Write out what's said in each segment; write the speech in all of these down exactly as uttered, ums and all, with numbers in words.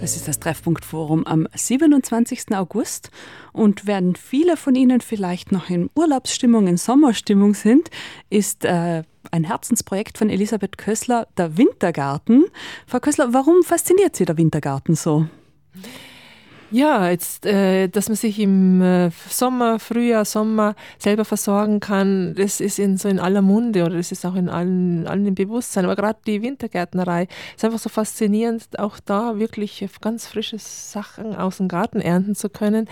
Das ist das Treffpunkt-Forum am siebenundzwanzigsten August. Und während viele von Ihnen vielleicht noch in Urlaubsstimmung, in Sommerstimmung sind, ist äh, ein Herzensprojekt von Elisabeth Kössler der Wintergarten. Frau Kössler, warum fasziniert Sie der Wintergarten so? Ja, jetzt, äh, dass man sich im äh, Sommer, Frühjahr, Sommer selber versorgen kann, das ist in, so in aller Munde oder das ist auch in allen, allen im Bewusstsein. Aber gerade die Wintergärtnerei ist einfach so faszinierend, auch da wirklich ganz frische Sachen aus dem Garten ernten zu können.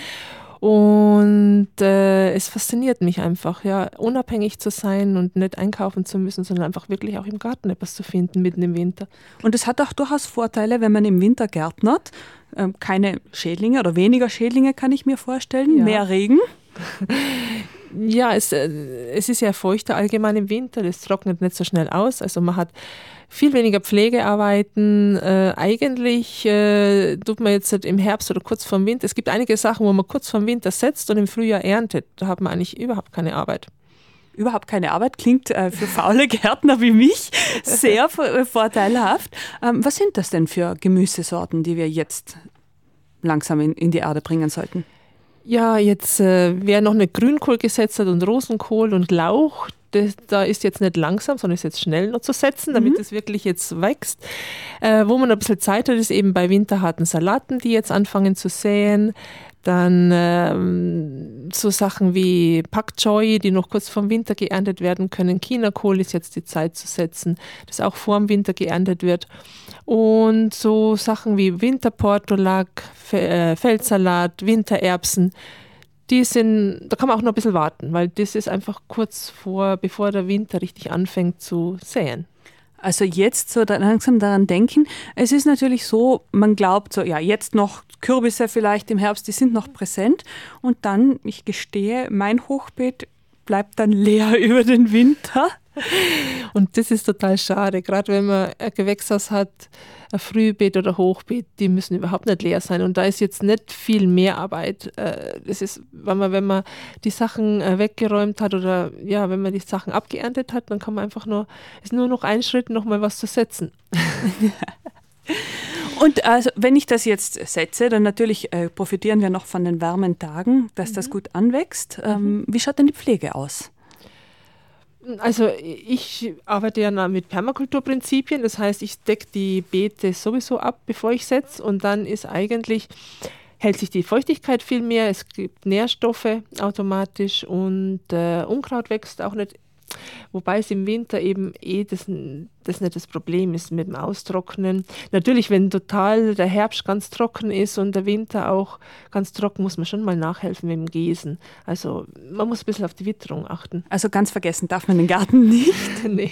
Und äh, es fasziniert mich einfach, ja, unabhängig zu sein und nicht einkaufen zu müssen, sondern einfach wirklich auch im Garten etwas zu finden, mitten im Winter. Und es hat auch durchaus Vorteile, wenn man im Winter gärtnert. Ähm, keine Schädlinge oder weniger Schädlinge, kann ich mir vorstellen. Ja. Mehr Regen. Ja, es, äh, es ist ja feuchter allgemein im Winter, das trocknet nicht so schnell aus. Also man hat viel weniger Pflegearbeiten. Äh, eigentlich äh, tut man jetzt im Herbst oder kurz vorm Winter. Es gibt einige Sachen, wo man kurz vorm Winter setzt und im Frühjahr erntet. Da hat man eigentlich überhaupt keine Arbeit. Überhaupt keine Arbeit, klingt äh, für faule Gärtner wie mich sehr vor- vorteilhaft. Ähm, was sind das denn für Gemüsesorten, die wir jetzt langsam in, in die Erde bringen sollten? Ja, jetzt äh, wer noch eine Grünkohl gesetzt hat und Rosenkohl und Lauch, das, da ist jetzt nicht langsam, sondern ist jetzt schnell noch zu setzen, damit es mhm. wirklich jetzt wächst. Äh, wo man ein bisschen Zeit hat, ist eben bei winterharten Salaten, die jetzt anfangen zu säen. Dann ähm, so Sachen wie Pak Choi, die noch kurz vorm Winter geerntet werden können. Chinakohl ist jetzt die Zeit zu setzen, das auch vor dem Winter geerntet wird. Und so Sachen wie Winterportulak, Feldsalat, Wintererbsen, die sind, da kann man auch noch ein bisschen warten, weil das ist einfach kurz vor, bevor der Winter richtig anfängt zu säen. Also jetzt so da langsam daran denken, es ist natürlich so, man glaubt so, ja jetzt noch Kürbisse vielleicht im Herbst, die sind noch präsent und dann, ich gestehe, mein Hochbeet bleibt dann leer über den Winter. Und das ist total schade, gerade wenn man ein Gewächshaus hat, ein Frühbeet oder Hochbeet, die müssen überhaupt nicht leer sein. Und da ist jetzt nicht viel mehr Arbeit. Das ist, wenn man, wenn man die Sachen weggeräumt hat oder ja, wenn man die Sachen abgeerntet hat, dann kann man einfach nur, ist nur noch ein Schritt, noch mal was zu setzen. Und also, wenn ich das jetzt setze, dann natürlich äh, profitieren wir noch von den warmen Tagen, dass mhm. das gut anwächst. Ähm, mhm. Wie schaut denn die Pflege aus? Also ich arbeite ja mit Permakulturprinzipien, das heißt, ich decke die Beete sowieso ab, bevor ich setze und dann ist eigentlich, hält sich die Feuchtigkeit viel mehr, es gibt Nährstoffe automatisch und äh, Unkraut wächst auch nicht, wobei es im Winter eben eh das, das nicht das Problem ist mit dem Austrocknen. Natürlich, wenn total der Herbst ganz trocken ist und der Winter auch ganz trocken, muss man schon mal nachhelfen mit dem Gießen. Also man muss ein bisschen auf die Witterung achten. Also ganz vergessen darf man den Garten nicht. Nee.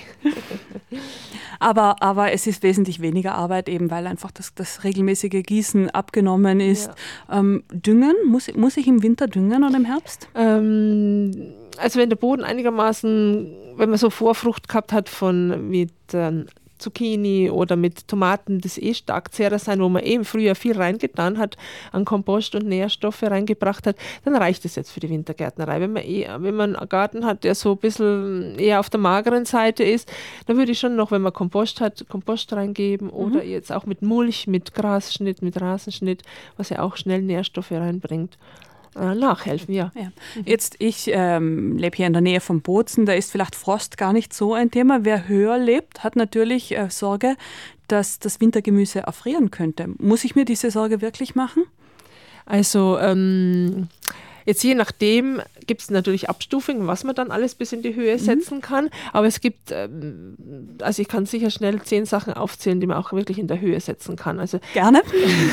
aber, aber es ist wesentlich weniger Arbeit, eben weil einfach das, das regelmäßige Gießen abgenommen ist. Ja. Ähm, düngen, muss, muss ich im Winter düngen oder im Herbst? Ähm, also wenn der Boden einigermaßen, wenn man so Vorfrucht gehabt hat von mit äh, Zucchini oder mit Tomaten, das eh stark zehrer sein, wo man eh im Frühjahr viel reingetan hat, an Kompost und Nährstoffe reingebracht hat, dann reicht es jetzt für die Wintergärtnerei. Wenn man, eh, wenn man einen Garten hat, der so ein bisschen eher auf der mageren Seite ist, dann würde ich schon noch, wenn man Kompost hat, Kompost reingeben mhm. oder jetzt auch mit Mulch, mit Grasschnitt, mit Rasenschnitt, was ja auch schnell Nährstoffe reinbringt. Nachhelfen, ja. ja. Jetzt, ich ähm, lebe hier in der Nähe von Bozen, da ist vielleicht Frost gar nicht so ein Thema. Wer höher lebt, hat natürlich äh, Sorge, dass das Wintergemüse erfrieren könnte. Muss ich mir diese Sorge wirklich machen? Also ähm, jetzt je nachdem gibt es natürlich Abstufungen, was man dann alles bis in die Höhe setzen mhm. kann. Aber es gibt, ähm, also ich kann sicher schnell zehn Sachen aufzählen, die man auch wirklich in der Höhe setzen kann. Also gerne.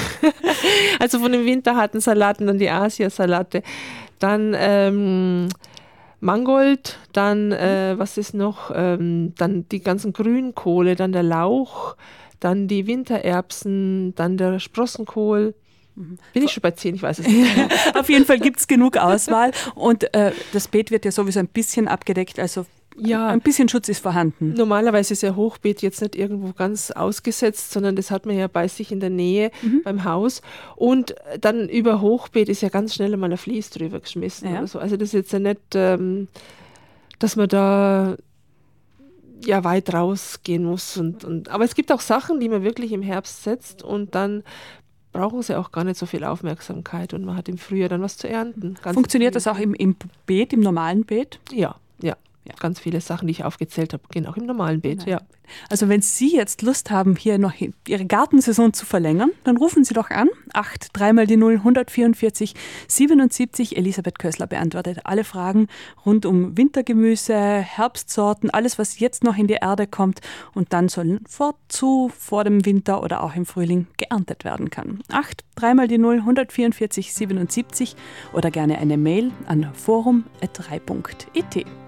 Also von den winterharten Salaten, dann die Asiasalate, dann ähm, Mangold, dann äh, was ist noch, ähm, dann die ganzen Grünkohle, dann der Lauch, dann die Wintererbsen, dann der Sprossenkohl. Bin ich schon bei zehn, ich weiß es nicht. Auf jeden Fall gibt es genug Auswahl und äh, das Beet wird ja sowieso ein bisschen abgedeckt, also ja, ein bisschen Schutz ist vorhanden. Normalerweise ist ja Hochbeet jetzt nicht irgendwo ganz ausgesetzt, sondern das hat man ja bei sich in der Nähe mhm. beim Haus. Und dann über Hochbeet ist ja ganz schnell mal ein Vlies drüber geschmissen. Ja. Oder so. Also das ist jetzt ja nicht, ähm, dass man da ja weit rausgehen muss. Und, und, aber es gibt auch Sachen, die man wirklich im Herbst setzt und dann brauchen sie auch gar nicht so viel Aufmerksamkeit und man hat im Frühjahr dann was zu ernten. Ganz Funktioniert das auch im, im Beet, im normalen Beet? Ja, ja. Ja. Ganz viele Sachen, die ich aufgezählt habe, gehen auch im normalen Beet. Ja. Also wenn Sie jetzt Lust haben, hier noch Ihre Gartensaison zu verlängern, dann rufen Sie doch an. acht, dreimal die null, hundertvierundvierzig, siebenundsiebzig. Elisabeth Kössler beantwortet alle Fragen rund um Wintergemüse, Herbstsorten, alles, was jetzt noch in die Erde kommt und dann soll vorzu vor dem Winter oder auch im Frühling geerntet werden kann. acht, dreimal die null, hundertvierundvierzig, siebenundsiebzig oder gerne eine Mail an forum punkt drei punkt i t.